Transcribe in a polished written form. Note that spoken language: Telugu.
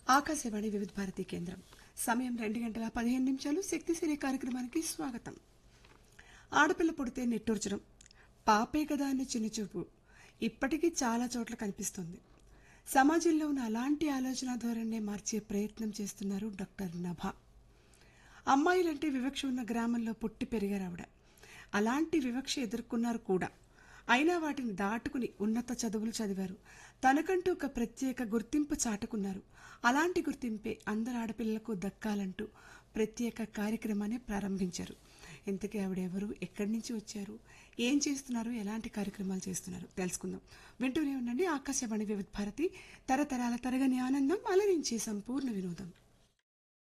ఆకాశవాణి వివిధ భారతి కేంద్రం. సమయం 2 గంటల 15 నిమిషాలు. శక్తిశీలి కార్యక్రమానికి స్వాగతం. ఆడపిల్ల పుడితే నిట్టూర్చడం, పాపే కదా అని చిన్నచూపు ఇప్పటికీ చాలా చోట్ల కనిపిస్తుంది. సమాజంలో ఉన్న అలాంటి ఆలోచన ధోరణిని మార్చే ప్రయత్నం చేస్తున్నారు డాక్టర్ నభ. అమ్మాయిలంటే వివక్ష ఉన్న గ్రామంలో పుట్టి పెరిగారావిడ. అలాంటి వివక్ష ఎదుర్కొన్నారు కూడా. అయినా వాటిని దాటుకుని ఉన్నత చదువులు చదివారు. తనకంటూ ఒక ప్రత్యేక గుర్తింపు చాటుకున్నారు. అలాంటి గుర్తింపే అందరు ఆడపిల్లలకు దక్కాలంటూ ప్రత్యేక కార్యక్రమాన్ని ప్రారంభించారు. ఇంతకీ ఆవిడెవరు, ఎక్కడి నుంచి వచ్చారు, ఏం చేస్తున్నారు, ఎలాంటి కార్యక్రమాలు చేస్తున్నారు తెలుసుకుందాం. వింటూనే ఉండండి ఆకాశవాణి వివిధ భారతి. తరతరాల తరగని ఆనందం, అలరించే సంపూర్ణ వినోదం.